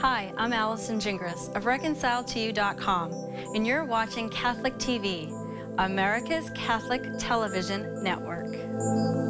Hi, I'm Allison Gingras of ReconciledToYou.com, and you're watching Catholic TV, America's Catholic Television Network.